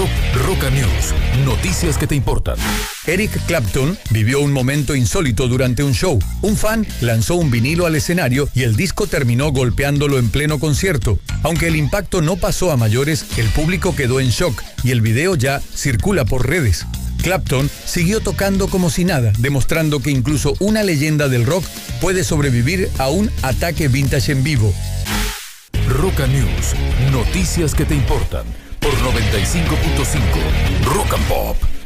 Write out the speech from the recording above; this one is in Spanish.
Roca News, noticias que te importan. Eric Clapton vivió un momento insólito durante un show. Un fan lanzó un vinilo al escenario y el disco terminó golpeándolo en pleno concierto. Aunque el impacto no pasó a mayores, el público quedó en shock y el video ya circula por redes. Clapton siguió tocando como si nada, demostrando que incluso una leyenda del rock puede sobrevivir a un ataque vintage en vivo. Roca News, noticias que te importan por 95.5 Rock and Pop.